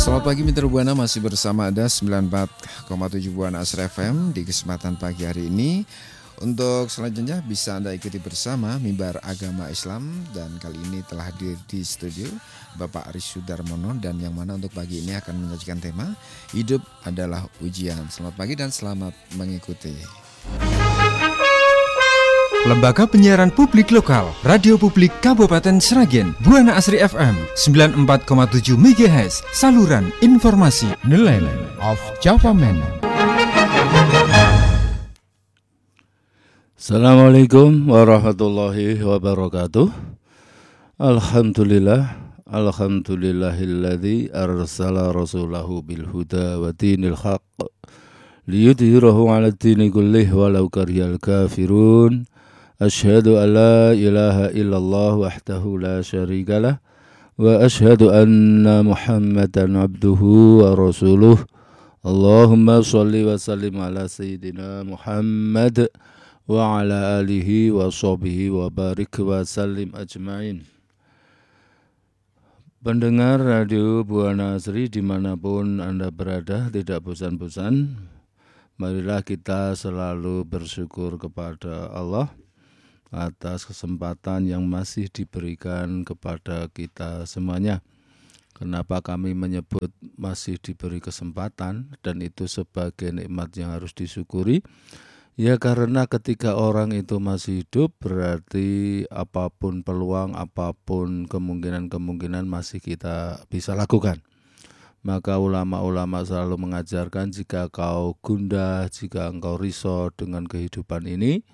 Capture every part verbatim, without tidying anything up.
Selamat pagi Mitra Buana, masih bersama Anda sembilan puluh empat koma tujuh Buana Asri F M di kesempatan pagi hari ini. Untuk selanjutnya bisa Anda ikuti bersama Mimbar Agama Islam, dan kali ini telah hadir di studio Bapak Aris Sudarmono, dan yang mana untuk pagi ini akan menyajikan tema Hidup adalah Ujian. Selamat pagi dan selamat mengikuti. Lembaga Penyiaran Publik Lokal Radio Publik Kabupaten Sragen, Buana Asri F M sembilan puluh empat koma tujuh megahertz, saluran informasi Nelayan of Java Man. Assalamualaikum warahmatullahi wabarakatuh. Alhamdulillah, alhamdulillahilladzi arsala rasulahu bil huda wa dinil haqq liyudhhirahu 'ala ad-dini kullih walau karihal kafirun. Asyhadu an la ilaha illallah wahdahu la syarikalah wa asyhadu anna Muhammadan abduhu wa rasuluh. Allahumma shalli wa sallim ala sayyidina Muhammad wa ala alihi wa sahbihi wa barik wa sallim ajmain. Pendengar Radio Buana Asri dimanapun Anda berada, tidak bosan-bosan, marilah kita selalu bersyukur kepada Allah atas kesempatan yang masih diberikan kepada kita semuanya. Kenapa kami menyebut masih diberi kesempatan dan itu sebagai nikmat yang harus disyukuri? Ya karena ketika orang itu masih hidup, berarti apapun peluang, apapun kemungkinan-kemungkinan masih kita bisa lakukan. Maka ulama-ulama selalu mengajarkan, jika kau gundah, jika engkau risau dengan kehidupan ini,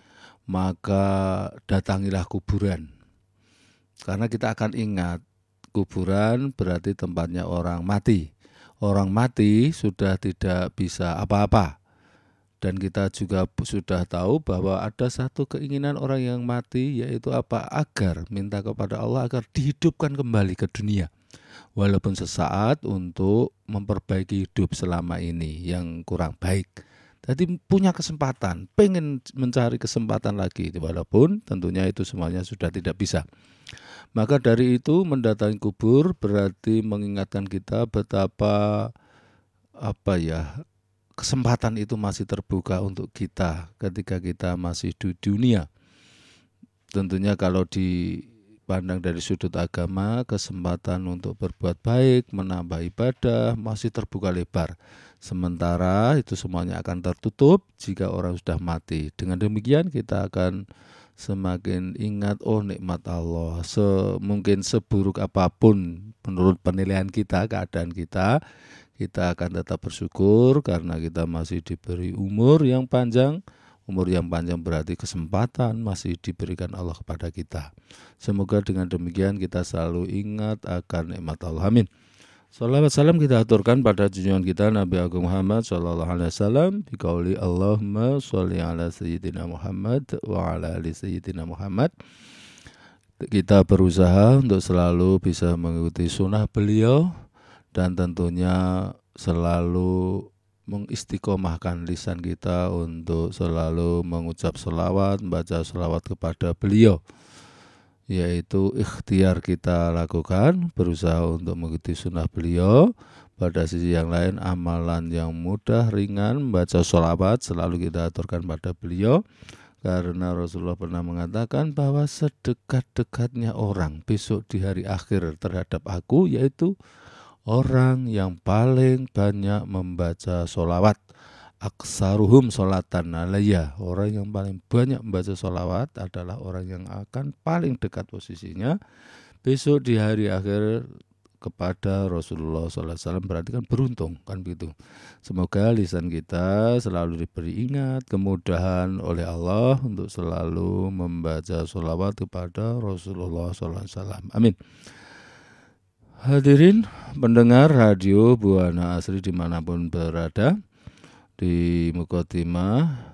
maka datangilah kuburan. Karena kita akan ingat, kuburan berarti tempatnya orang mati. Orang mati sudah tidak bisa apa-apa. Dan kita juga sudah tahu bahwa ada satu keinginan orang yang mati, yaitu apa? Agar minta kepada Allah agar dihidupkan kembali ke dunia. Walaupun sesaat, untuk memperbaiki hidup selama ini yang kurang baik. Jadi punya kesempatan, pengen mencari kesempatan lagi, walaupun tentunya itu semuanya sudah tidak bisa. Maka dari itu mendatangi kubur berarti mengingatkan kita betapa apa ya kesempatan itu masih terbuka untuk kita ketika kita masih di dunia. Tentunya kalau dipandang dari sudut agama, kesempatan untuk berbuat baik, menambah ibadah masih terbuka lebar. Sementara itu semuanya akan tertutup jika orang sudah mati. Dengan demikian kita akan semakin ingat, oh nikmat Allah. Mungkin seburuk apapun menurut penilaian kita, keadaan kita, kita akan tetap bersyukur karena kita masih diberi umur yang panjang. Umur yang panjang berarti kesempatan masih diberikan Allah kepada kita. Semoga dengan demikian kita selalu ingat akan nikmat Allah. Amin. Salawat salam kita aturkan pada junjungan kita Nabi Agung Muhammad sallallahu alaihi wasallam biqauli Allahumma sholli ala sayyidina Muhammad wa ala ali sayyidina Muhammad. Kita berusaha untuk selalu bisa mengikuti sunnah beliau dan tentunya selalu mengistiqomahkan lisan kita untuk selalu mengucap selawat, membaca selawat kepada beliau. Yaitu ikhtiar kita lakukan, berusaha untuk mengikuti sunnah beliau. Pada sisi yang lain, amalan yang mudah, ringan, membaca sholawat selalu kita aturkan pada beliau. Karena Rasulullah pernah mengatakan bahwa sedekat-dekatnya orang besok di hari akhir terhadap aku, yaitu orang yang paling banyak membaca sholawat. Aksaruhum sholatan alayya, orang yang paling banyak membaca sholawat adalah orang yang akan paling dekat posisinya besok di hari akhir kepada Rasulullah shallallahu alaihi wasallam. Berarti kan beruntung, kan begitu. Semoga lisan kita selalu diberi ingat, kemudahan oleh Allah untuk selalu membaca sholawat kepada Rasulullah shallallahu alaihi wasallam. Amin. Hadirin pendengar Radio Buana Asri dimanapun berada, di Mukotimah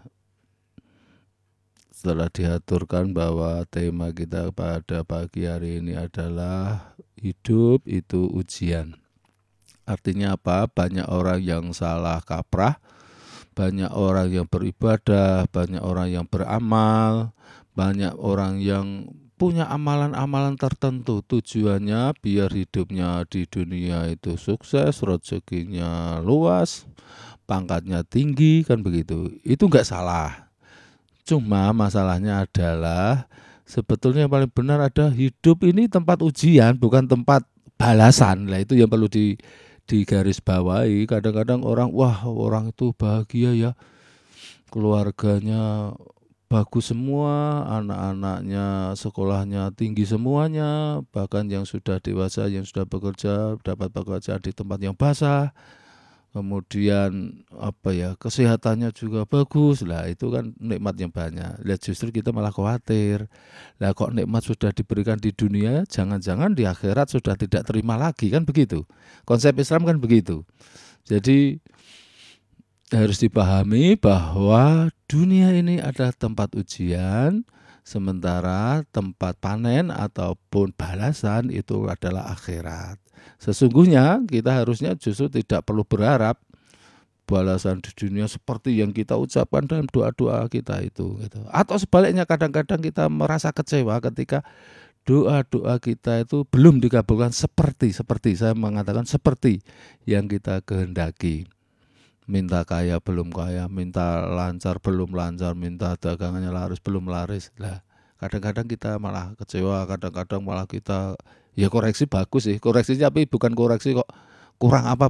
setelah diaturkan bahwa tema kita pada pagi hari ini adalah hidup itu ujian. Artinya apa? Banyak orang yang salah kaprah, banyak orang yang beribadah, banyak orang yang beramal, banyak orang yang punya amalan-amalan tertentu, tujuannya biar hidupnya di dunia itu sukses, rezekinya luas, pangkatnya tinggi, kan begitu. Itu enggak salah. Cuma masalahnya adalah sebetulnya yang paling benar ada hidup ini tempat ujian, bukan tempat balasan. Lah itu yang perlu di digarisbawahi. Kadang-kadang orang, wah orang itu bahagia ya, keluarganya bagus semua, anak-anaknya sekolahnya tinggi semuanya, bahkan yang sudah dewasa, yang sudah bekerja, dapat pekerjaan di tempat yang basah. Kemudian apa ya, kesehatannya juga bagus. Lah itu kan nikmat yang banyak. Lihat justru kita malah khawatir. Lah kok nikmat sudah diberikan di dunia, jangan-jangan di akhirat sudah tidak terima lagi, kan begitu. Konsep Islam kan begitu. Jadi harus dipahami bahwa dunia ini adalah tempat ujian, sementara tempat panen ataupun balasan itu adalah akhirat. Sesungguhnya kita harusnya justru tidak perlu berharap balasan di dunia seperti yang kita ucapkan dalam doa-doa kita itu gitu. Atau sebaliknya kadang-kadang kita merasa kecewa ketika doa-doa kita itu belum dikabulkan seperti seperti saya mengatakan seperti yang kita kehendaki. Minta kaya belum kaya, minta lancar belum lancar, minta dagangannya laris belum laris. Lah kadang-kadang kita malah kecewa, kadang-kadang malah kita ya koreksi bagus sih, koreksinya tapi bukan koreksi kok kurang apa